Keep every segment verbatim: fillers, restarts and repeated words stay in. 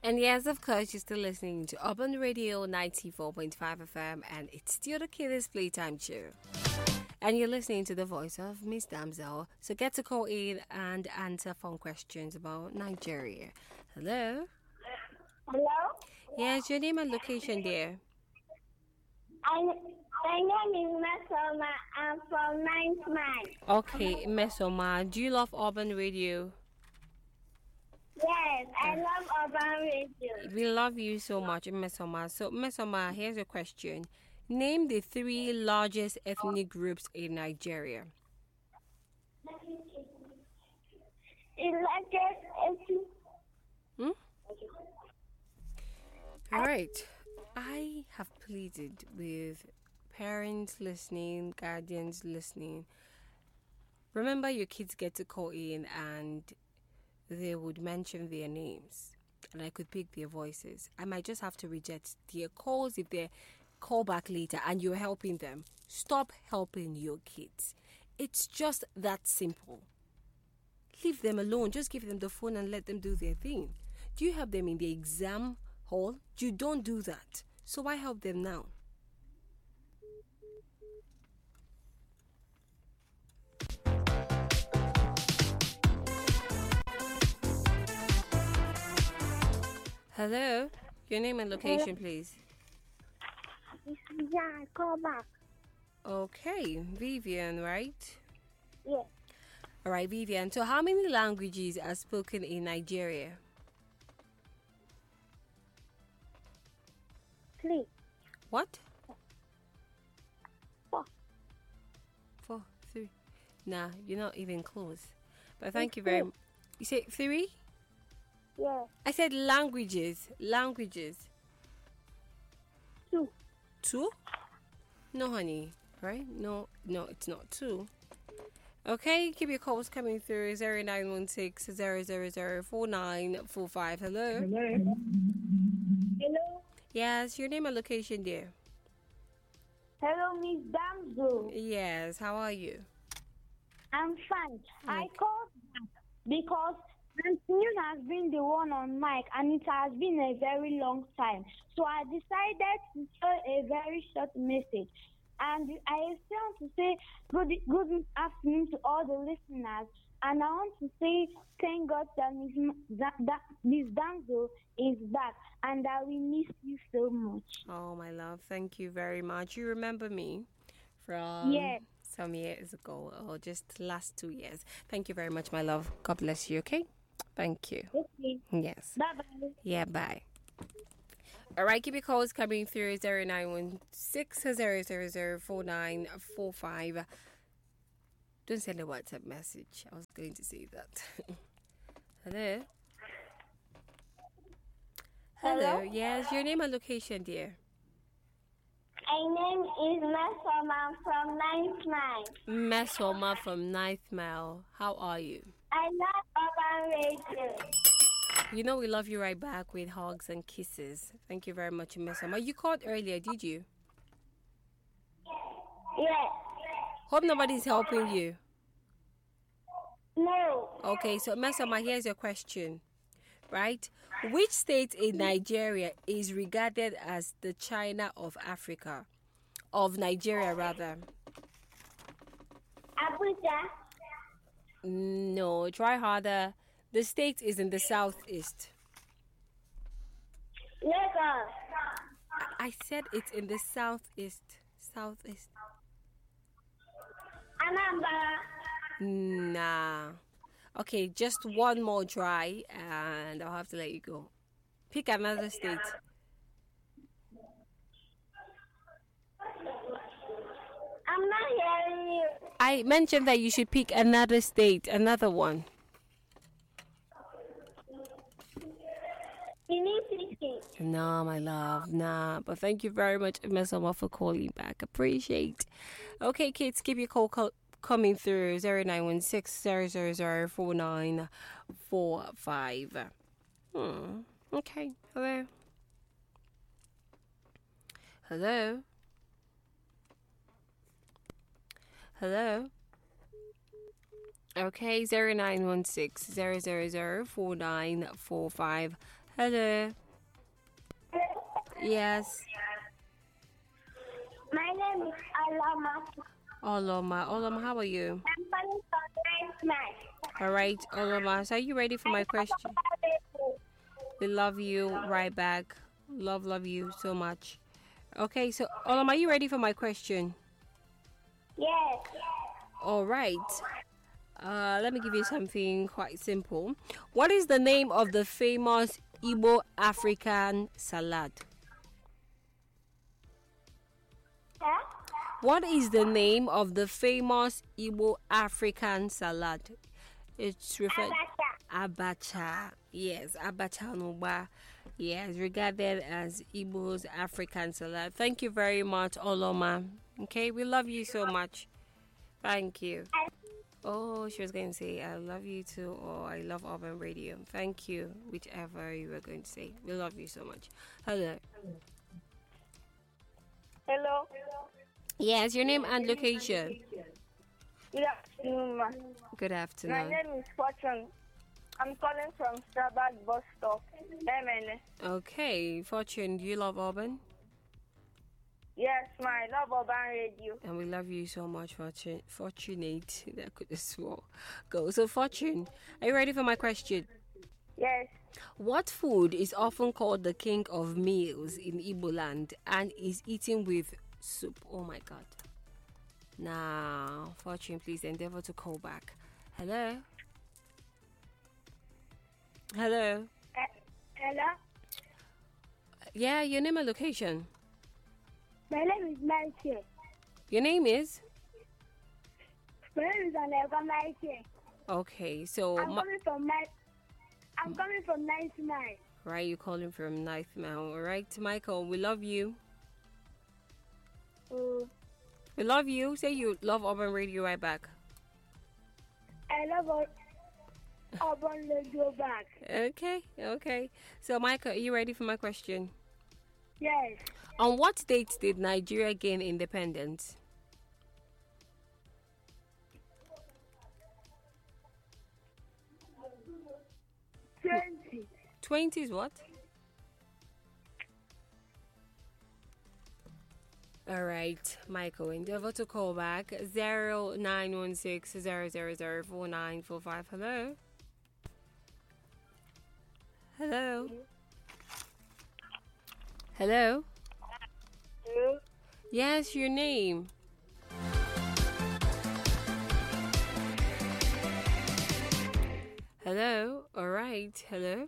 And yes, of course, you're still listening to Urban Radio ninety-four point five F M, and it's still the Kiddies Playtime Show. And you're listening to the voice of Miss Damsel. So get to call in and answer phone questions about Nigeria. Hello? Hello? Yes, your name and location there. I, my name is Masoma. I'm from ninth Mine. Okay, Mesoma, do you love Urban Radio? Yes, I love Urban Radio. We love you so much, Mesoma. So, Mesoma, here's a question. Name the three largest ethnic groups in Nigeria. Elected. Hmm? All right. I have pleaded with parents listening, guardians listening. Remember, your kids get to call in and they would mention their names and I could pick their voices. I might just have to reject their calls if they call back later and you're helping them. Stop helping your kids. It's just that simple. Leave them alone. Just give them the phone and let them do their thing. Do you help them in the exam hall? You don't do that. So why help them now? Hello? Your name and location, please. Yeah, call back. Okay, Vivian, right? Yes. All right, Vivian. So how many languages are spoken in Nigeria? Three. What? Four. Four, three. Nah, you're not even close. But thank you very much. You say three? Yes. I said languages. Languages. Two. Two? No, honey. Right? No, no, it's not two. Okay, keep your calls coming through. zero nine one six, zero zero zero, four nine four five. Hello? Hello. Hello. Yes, your name and location there. Hello, Miss Damsel. Yes, how are you? I'm fine. I Okay. called back because Antonin has been the one on mic and it has been a very long time. So I decided to share a very short message. And I just want to say good good afternoon to all the listeners. And I want to say thank God that Miss M- that, that Miss Damsel is back and that we miss you so much. Oh, my love, thank you very much. You remember me from Yes. some years ago or just last two years. Thank you very much, my love. God bless you, okay? Thank you. Okay. Yes. Bye bye. Yeah, bye. All right, keep your calls coming through zero nine one six, zero zero zero, four nine four five. Don't send a WhatsApp message. I was going to say that. Hello? Hello? Hello? Yes, your name and location, dear. My name is Masoma from ninth Mine. Mesoma from Ninth Mile. How are you? I love Urban Radio. You know we love you right back with hugs and kisses. Thank you very much, Mesoma. You called earlier, did you? Yes. Hope nobody's helping you. No. Okay, so Mesoma, here's your question. Right? Which state in Nigeria is regarded as the China of Africa? Of Nigeria, rather. Abuja. No, try harder. The state is in the southeast. Lagos. I said it's in the southeast. Southeast. Anambra. Nah. Okay, just one more try and I'll have to let you go. Pick another state. I'm not hearing you. I mentioned that you should pick another state, another one. Benin No, my love, nah. But thank you very much, Mesoma, for calling back. Appreciate. Okay, kids, keep your call co- coming through zero nine one six, zero zero zero, four nine four five. Hmm. Okay. Hello. Hello. Hello. Okay, zero nine one six, zero zero zero, four nine four five. Hello. Yes. My name is Alama. Oloma. Oloma, how are you? I'm calling from ninth night. All right, Oloma. So are you ready for my question? We love you right back. Love, love you so much. Okay, so Oloma, are you ready for my question? Yes. All right. Uh, let me give you something quite simple. What is the name of the famous Igbo African salad? Huh? What is the name of the famous Igbo African salad? It's referred abacha. Yes, abacha nuba. Yes, regarded as Igbo's African salad. Thank you very much, Oloma. Okay, we love you so much. Thank you. Oh, she was going to say, I love you too, or I love Urban Radio. Thank you, whichever you were going to say. We love you so much. Hello. Hello. Yes, your name and location. Good afternoon, ma. Good My afternoon. name is Fortune. I'm calling from Strabag bus stop. M N S. Okay, Fortune, do you love Urban? Yes, my love Urban Radio. And we love you so much, Fortune. Fortunate. That could as well go. So, Fortune, are you ready for my question? Yes. What food is often called the king of meals in Igbo land and is eaten with soup? Oh my God. Now, Fortune, please endeavor to call back. Hello? Hello? Uh, hello. Yeah, your name and location. My name is Michael. Your name is? My name is Alega Michael. Okay, so, I'm Ma- coming from my. I'm coming from ninety-nine. right, you're calling from Ninth Mount. All right, Michael, we love you. Uh, We love you. Say you love Urban Radio right back. I love Ur- Urban Radio back. Okay, okay. So, Michael, are you ready for my question? Yes. On what date did Nigeria gain independence? Twenty. twenties what? All right, Michael, endeavor to call back zero nine one six zero zero zero four nine four five. Hello? Hello? Hello? Two. Yes, your name. Hello? All right, hello?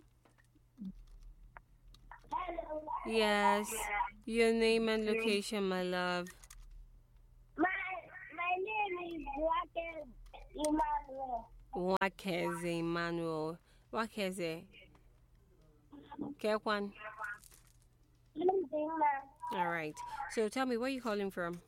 Hello. Yes, your name and location, my love. My my name is Raquel Emmanuel. Wakeze Emmanuel. Wakeze. Kekwan. All right. So tell me, where are you calling from?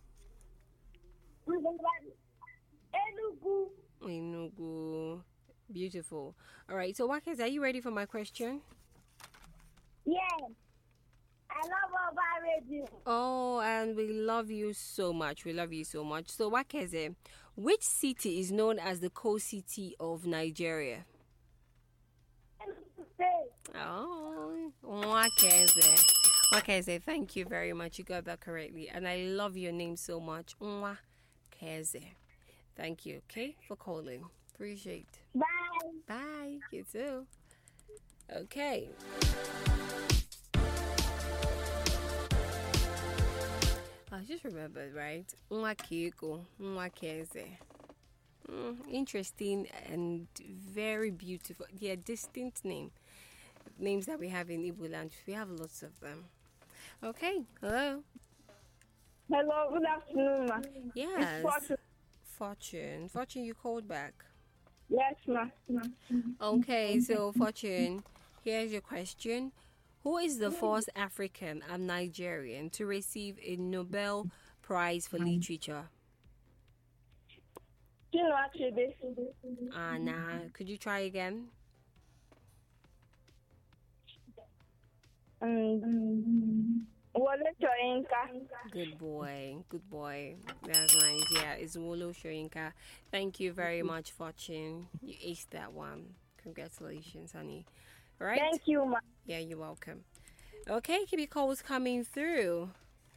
Enugu. Enugu. Beautiful. All right. So Wakeze, are you ready for my question? Yes. I love Urban Radio. Oh, and we love you so much. We love you so much. So Wakeze, which city is known as the co-city of Nigeria? Oh, Wakeze. Wakeze, thank you very much. You got that correctly. And I love your name so much. Wakeze. Thank you, okay, for calling. Appreciate. Bye. Bye. You too. Okay. I just remembered, right? Nwakiko, Nwakeze. Mm, interesting and very beautiful. They are distinct name. Names that we have in Igbo land. We have lots of them. Okay. Hello. Hello, good afternoon, ma. Yes. Fortune. Fortune. Fortune, you called back. Yes, ma. Okay, so Fortune, here's your question. Who is the first African and Nigerian to receive a Nobel Prize for Literature? You know, actually, this. Anna, could you try again? Um, Wole Soyinka. Good boy, good boy. That's nice. Yeah, it's Wolo Shoyinka. Thank you very much, Fortune. You aced that one. Congratulations, honey. All right? Thank you, ma. Yeah, you're welcome. Okay, keep your calls coming through.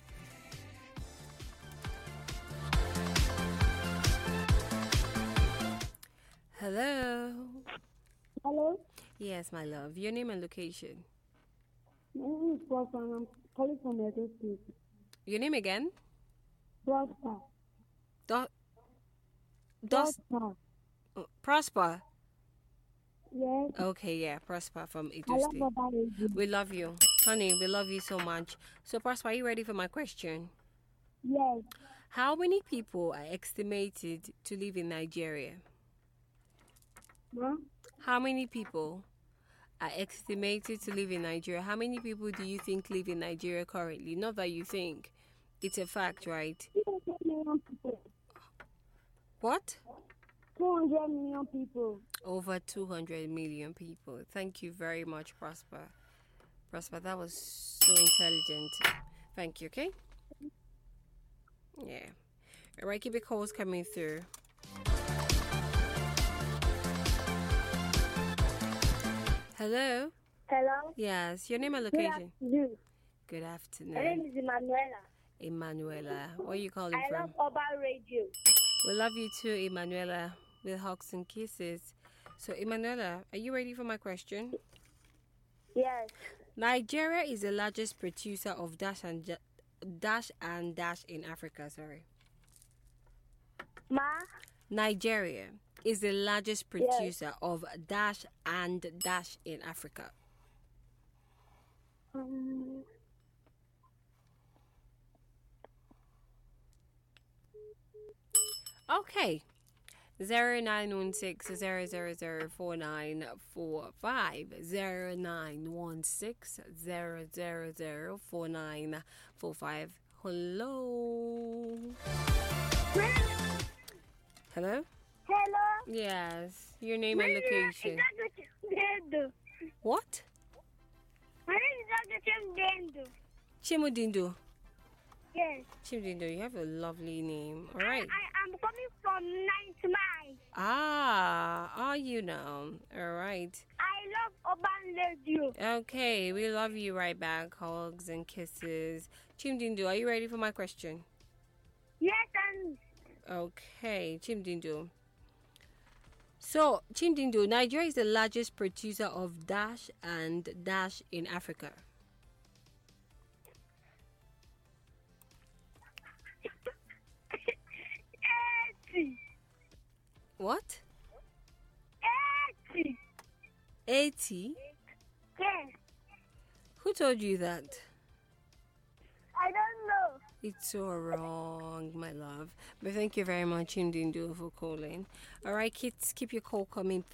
Hello. Hello. Yes, my love. Your name and location. My name is Prosper. I'm calling from Edo State. Your name again? Prosper. Do- Dos- Prosper. uh, Prosper. Yes. Okay, yeah, Prosper from I Edo love State. Baba Radio. We love you. Honey, we love you so much. So, Prosper, are you ready for my question? Yes. How many people are estimated to live in Nigeria? Ma. How many people are estimated to live in Nigeria? How many people do you think live in Nigeria currently? Not that you think. It's a fact, right? two hundred million people. What? two hundred million people. Over two hundred million people. Thank you very much, Prosper. Prosper, that was so intelligent. Thank you, okay? Yeah. All right, keep your calls coming through. Hello? Hello. Yes, your name and Good location. afternoon. Good My name afternoon. is Emanuela. Emanuela. Where are you calling I from? love Urban Radio. We love you too, Emanuela, with hugs and kisses. So, Emanuela, are you ready for my question? Yes. Nigeria is the largest producer of dash and ja- dash and dash in Africa. Sorry, Ma. Nigeria is the largest producer of dash and dash in Africa. Um, Okay. Zero nine one six zero zero zero four nine four five zero nine one six zero zero zero four nine four five. Hello. Hello. Hello. Yes. Your name and location. Dendo. What? My name is Dendo. Chimudindo. Yes. Chimudindo, you have a lovely name. All right. I am coming from Ninth Mile. Ah, are you now? All right. I love Urban Radio. Okay, we love you right back. Hugs and kisses. Chimdindo, are you ready for my question? Yes, and Okay, Chimdindo. So, Chimdindo, Nigeria is the largest producer of dash and dash in Africa. eighty. What? eighty. eighty? Yes. Who told you that? I don't know. It's so wrong, my love. But thank you very much, Chimdindo, for calling. All right, kids, keep your call coming